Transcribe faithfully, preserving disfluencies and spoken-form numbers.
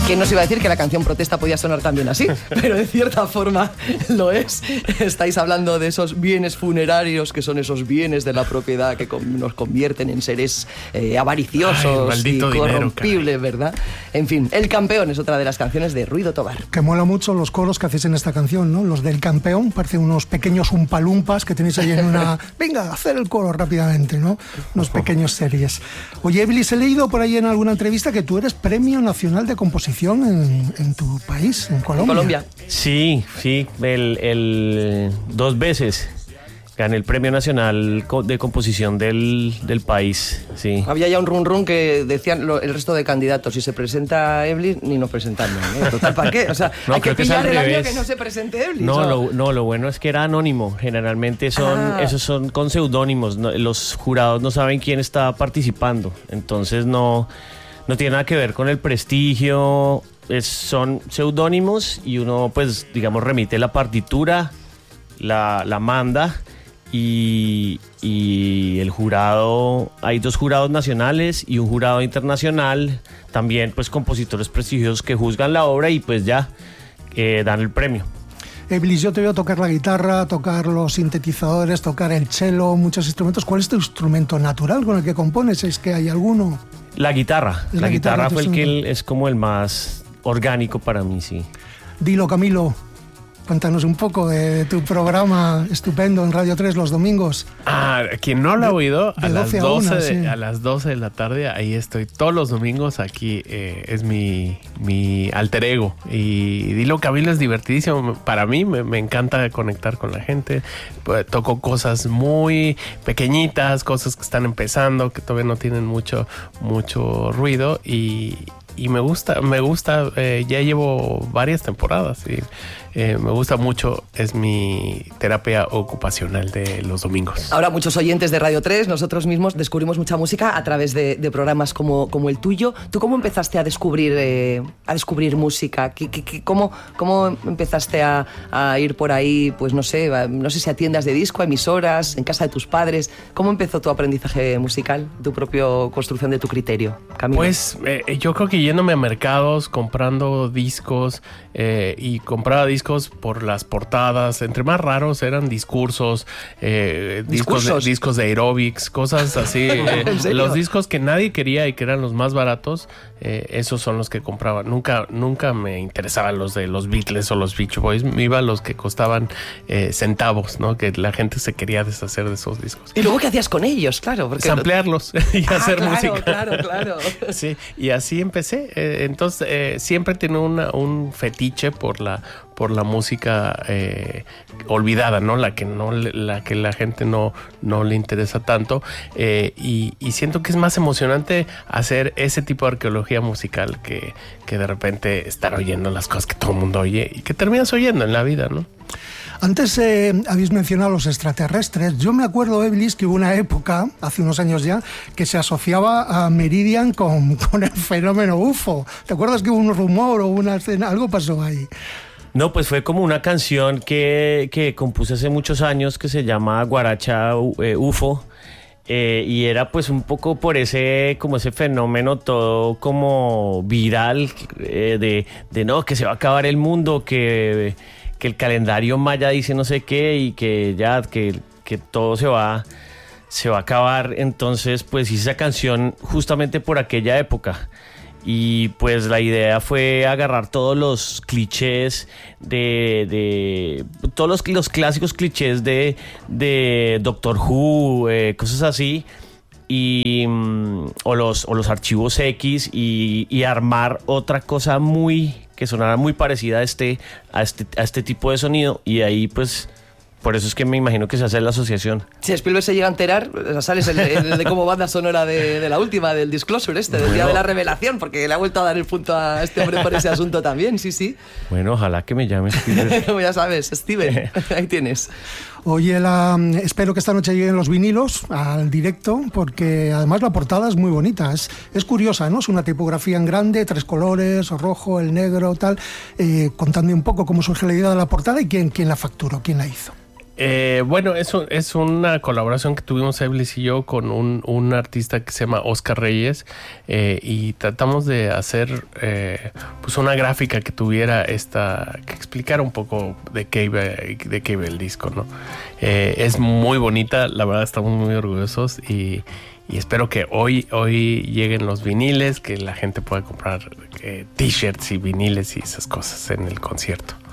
¿Quién nos iba a decir que la canción Protesta podía sonar también así? Pero de cierta forma lo es. Estáis hablando de esos bienes funerarios, que son esos bienes de la propiedad que nos convierten en seres eh, avariciosos Ay, y corrompibles, dinero, ¿verdad? En fin, El Campeón es otra de las canciones de Ruido Tobar. Que mola mucho los coros que hacéis en esta canción, ¿no? Los del Campeón, parecen unos pequeños umpalumpas que tenéis ahí en una... Venga, hacer el coro rápidamente, ¿no? Unos pequeños series. Oye, Eblis, he leído por ahí en alguna entrevista que tú eres Premio Nacional de Composición En, en tu país, en Colombia. Colombia. Sí, sí, el, el, dos veces gané el Premio Nacional de Composición del, del país, sí. Había ya un run run que decían lo, el resto de candidatos, si se presenta Eblis, ni nos presentamos, ¿no? Total, ¿para qué? O sea, no, hay que pillar el año que no se presente Eblis. No, lo, no, lo bueno es que era anónimo. Generalmente son, ah. esos son con seudónimos. No, los jurados no saben quién está participando, entonces no... No tiene nada que ver con el prestigio, es, son seudónimos y uno, pues, digamos, remite la partitura, la, la manda y, y el jurado, hay dos jurados nacionales y un jurado internacional, también, pues, compositores prestigiosos que juzgan la obra y, pues, ya eh, dan el premio. Eblis, yo te veo tocar la guitarra, tocar los sintetizadores, tocar el cello, muchos instrumentos. ¿Cuál es tu instrumento natural con el que compones? ¿Es que hay alguno? La guitarra. La, la guitarra, guitarra fue el que el, es como el más orgánico para mí, sí. Dilo, Camilo. Cuéntanos un poco de tu programa estupendo en Radio tres los domingos. Ah, quien no lo ha oído, de, a, de las doce, a, una, de, sí. a las doce de la tarde, ahí estoy todos los domingos, aquí eh, es mi, mi alter ego. Y Dilo Camilo es divertidísimo, para mí me, me encanta conectar con la gente. Pues, toco cosas muy pequeñitas, cosas que están empezando, que todavía no tienen mucho, mucho ruido y... Y me gusta, me gusta, eh, ya llevo varias temporadas y eh, me gusta mucho, es mi terapia ocupacional de los domingos. Ahora muchos oyentes de Radio tres, nosotros mismos descubrimos mucha música a través de, de programas como, como el tuyo. ¿Tú cómo empezaste a descubrir, eh, a descubrir música? ¿Qué, qué, qué, cómo, ¿Cómo empezaste a, a ir por ahí, pues no sé, a, no sé si a tiendas de disco, a emisoras, en casa de tus padres? ¿Cómo empezó tu aprendizaje musical, tu propia construcción de tu criterio, Camilo? Pues eh, yo creo que yéndome a mercados, comprando discos eh, y compraba discos por las portadas, entre más raros eran discursos, eh, discos, de, discos de aerobics, cosas así. Eh, los discos que nadie quería y que eran los más baratos, eh, esos son los que compraba. Nunca, nunca me interesaban los de los Beatles o los Beach Boys, me iba a los que costaban eh, centavos, ¿no? Que la gente se quería deshacer de esos discos. ¿Y luego qué hacías con ellos? Claro, porque ampliarlos y ah, hacer claro, música. Claro, claro, Sí, y así empecé. Eh, entonces eh, siempre tengo una, un fetiche por la por la música eh, olvidada, ¿no? La que no la que la gente no, no le interesa tanto eh, y, y siento que es más emocionante hacer ese tipo de arqueología musical que, que de repente estar oyendo las cosas que todo el mundo oye y que terminas oyendo en la vida, ¿no? Antes eh, habéis mencionado los extraterrestres. Yo me acuerdo, Eblis, que hubo una época, hace unos años ya, que se asociaba a Meridian con, con el fenómeno U F O. ¿Te acuerdas que hubo un rumor o una escena? Algo pasó ahí. No, pues fue como una canción que, que compuse hace muchos años que se llama Guaracha eh, U F O. Eh, y era pues un poco por ese como ese fenómeno todo como viral eh, de, de no, que se va a acabar el mundo, que... que el calendario maya dice no sé qué y que ya, que, que todo se va, se va a acabar. Entonces, pues hice esa canción justamente por aquella época. Y pues la idea fue agarrar todos los clichés de... de todos los, los clásicos clichés de, de Doctor Who, eh, cosas así. Y, o, los, o los archivos X y, y armar otra cosa muy... que sonara muy parecida a este, a este, a este tipo de sonido y ahí pues por eso es que me imagino que se hace la asociación. Si Spielberg se llega a enterar, sales el, el de como banda sonora de, de la última, del Disclosure este, del bueno. Día de la Revelación, porque le ha vuelto a dar el punto a este hombre por ese asunto también, sí, sí. Bueno, ojalá que me llame Spielberg. Como ya sabes, Steven, ahí tienes. Oye, la, espero que esta noche lleguen los vinilos al directo, porque además la portada es muy bonita, es, es curiosa, ¿no? Es una tipografía en grande, tres colores, el rojo, el negro, tal. Eh, contadme un poco cómo surge la idea de la portada y quién, quién la facturó, quién la hizo. Eh, bueno, es, un, es una colaboración que tuvimos Eblis y yo con un, un artista que se llama Oscar Reyes, eh, y tratamos de hacer eh, pues una gráfica que tuviera esta, que explicara un poco de qué iba, de qué iba el disco, ¿no? Eh, es muy bonita, la verdad estamos muy orgullosos y, y espero que hoy, hoy lleguen los viniles, que la gente pueda comprar eh, t-shirts y viniles y esas cosas en el concierto.